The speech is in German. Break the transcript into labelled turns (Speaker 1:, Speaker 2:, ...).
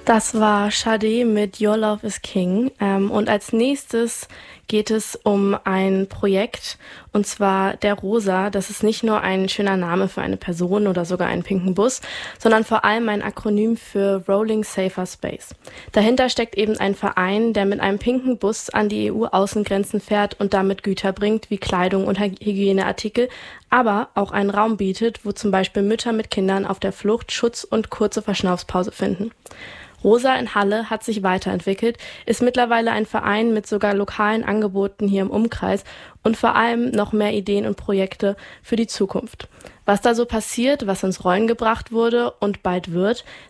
Speaker 1: Das war Sade mit Your Love is King. Und als nächstes geht es um ein Projekt, und zwar der Rosa. Das ist nicht nur ein schöner Name für eine Person oder sogar einen pinken Bus, sondern vor allem ein Akronym für Rolling Safer Space. Dahinter steckt eben ein Verein, der mit einem pinken Bus an die EU-Außengrenzen fährt und damit Güter bringt, wie Kleidung und Hygieneartikel, aber auch einen Raum bietet, wo zum Beispiel Mütter mit Kindern auf der Flucht Schutz und kurze Verschnaufspause finden. Rosa in Halle hat sich weiterentwickelt, ist mittlerweile ein Verein mit sogar lokalen Angeboten hier im Umkreis und vor allem noch mehr Ideen und Projekte für die Zukunft. Was da so passiert, was ins Rollen gebracht wurde und bald wird,